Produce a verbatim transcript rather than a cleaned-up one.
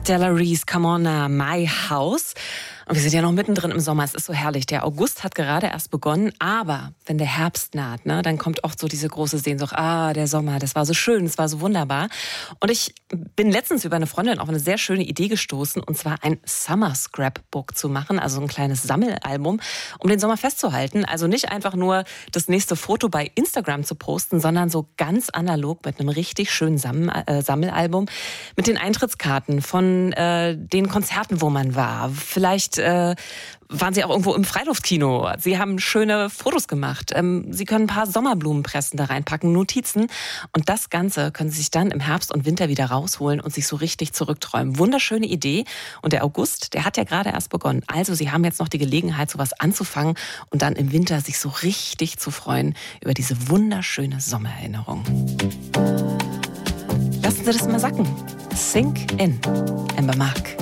Della Reese, Come On Now, My House. Und wir sind ja noch mittendrin im Sommer, es ist so herrlich. Der August hat gerade erst begonnen, aber wenn der Herbst naht, ne, dann kommt oft so diese große Sehnsucht, ah, der Sommer, das war so schön, das war so wunderbar. Und ich bin letztens über eine Freundin auf eine sehr schöne Idee gestoßen, und zwar ein Summer Scrapbook zu machen, also ein kleines Sammelalbum, um den Sommer festzuhalten. Also nicht einfach nur das nächste Foto bei Instagram zu posten, sondern so ganz analog mit einem richtig schönen Sam- äh, Sammelalbum, mit den Eintrittskarten von äh, den Konzerten, wo man war, vielleicht Äh, waren Sie auch irgendwo im Freiluftkino. Sie haben schöne Fotos gemacht. Ähm, Sie können ein paar Sommerblumenpressen da reinpacken, Notizen. Und das Ganze können Sie sich dann im Herbst und Winter wieder rausholen und sich so richtig zurückträumen. Wunderschöne Idee. Und der August, der hat ja gerade erst begonnen. Also Sie haben jetzt noch die Gelegenheit, sowas anzufangen und dann im Winter sich so richtig zu freuen über diese wunderschöne Sommererinnerung. Lassen Sie das mal sacken. Sink in. Amber Mark.